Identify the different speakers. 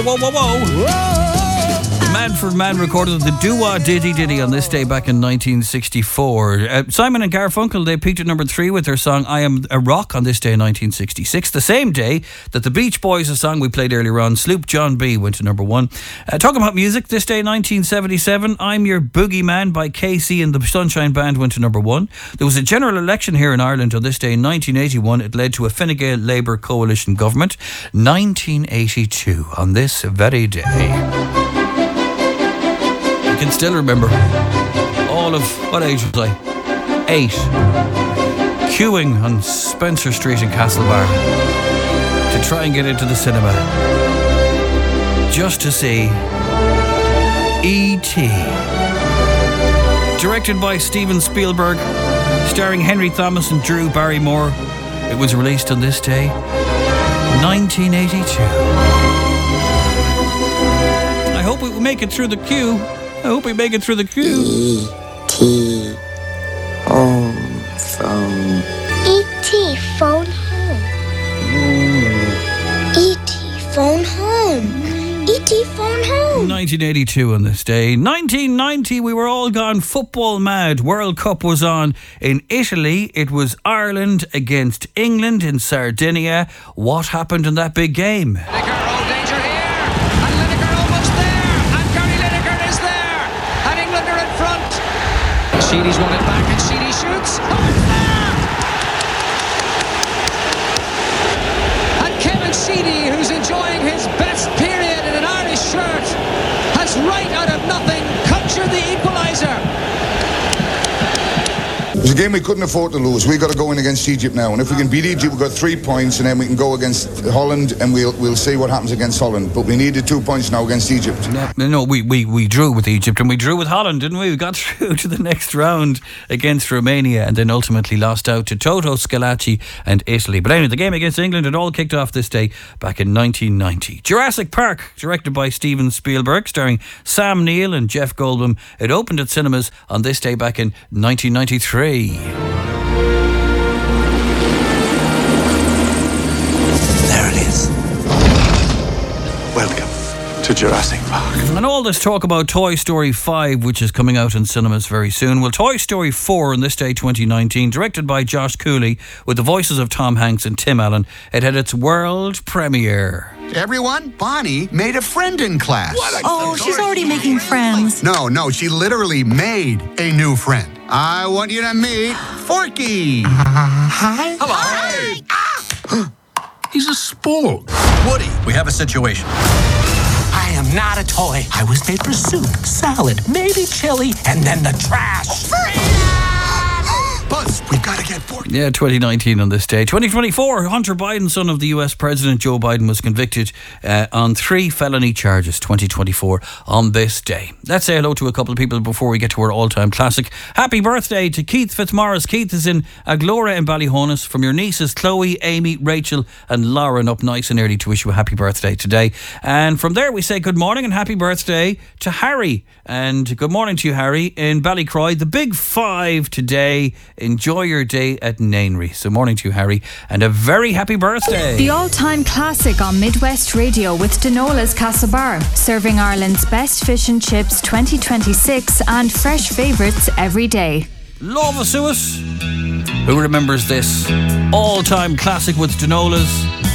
Speaker 1: whoa, whoa, whoa. Manfred Mann recorded the Doo-Wah Diddy Diddy on this day back in 1964. Simon and Garfunkel, they peaked at number 3 with their song I Am a Rock on this day in 1966. The same day that the Beach Boys, a song we played earlier on, Sloop John B, went to number 1. Talking about music, this day 1977, I'm Your Boogeyman by KC and the Sunshine Band went to number 1. There was a general election here in Ireland on this day in 1981. It led to a Fine Gael Labour coalition government. 1982 on this very day. I can still remember all of, what age was I? 8. Queuing on Spencer Street in Castlebar to try and get into the cinema just to see E.T. Directed by Steven Spielberg, starring Henry Thomas and Drew Barrymore. It was released on this day, 1982. I hope we make it through the queue. I hope we make it through the queue.
Speaker 2: E.T. home phone.
Speaker 3: E.T. phone home. E.T. phone home. E.T. phone home.
Speaker 1: 1982 on this day. 1990, we were all gone football mad. World Cup was on in Italy. It was Ireland against England in Sardinia. What happened in that big game?
Speaker 4: Sheedy's won it back and Sheedy shoots. Oh, it's there! And Kevin Sheedy, who's enjoying his best period in an Irish shirt, has right out of nothing conjured the equaliser.
Speaker 5: It was a game we couldn't afford to lose. We got to go in against Egypt now, and if we can beat Egypt, we've got 3 points, and then we can go against Holland, and we'll see what happens against Holland. But we needed 2 points now against Egypt.
Speaker 1: No, we drew with Egypt, and we drew with Holland, didn't we? We got through to the next round against Romania, and then ultimately lost out to Toto Scalacci and Italy. But anyway, the game against England, it all kicked off this day back in 1990. Jurassic Park, directed by Steven Spielberg, starring Sam Neill and Jeff Goldblum. It opened at cinemas on this day back in 1993. There
Speaker 6: it is. Welcome to Jurassic Park.
Speaker 1: And all this talk about Toy Story 5, which is coming out in cinemas very soon. Well, Toy Story 4 on this day 2019, directed by Josh Cooley with the voices of Tom Hanks and Tim Allen. It had its world premiere.
Speaker 7: Everyone, Bonnie made a friend in class.
Speaker 8: Oh, she's already making friends.
Speaker 7: No, she literally made a new friend. I want you to meet Forky.
Speaker 8: Hi.
Speaker 6: Hello.
Speaker 7: Hi.
Speaker 6: He's a sport. Woody, we have a situation.
Speaker 9: I am not a toy. I was made for soup, salad, maybe chili, and then the trash.
Speaker 7: Buzz, we've got to get Forky.
Speaker 1: Yeah, 2019 on this day. 2024, Hunter Biden, son of the US President Joe Biden, was convicted on 3 felony charges. 2024 on this day. Let's say hello to a couple of people before we get to our all-time classic. Happy birthday to Keith Fitzmaurice. Keith is in Aglora in Ballyhonus. From your nieces Chloe, Amy, Rachel and Lauren up nice and early to wish you a happy birthday today. And from there we say good morning and happy birthday to Harry. And good morning to you, Harry, in Ballycroy. The big 5 today. Enjoy your day at Nainry. So morning to you, Harry, and a very happy birthday.
Speaker 10: The all-time classic on Midwest Radio with Denola's Castlebar, serving Ireland's best fish and chips 2026 and fresh favourites every day.
Speaker 1: Love a Suez. Who remembers this all-time classic with Denola's?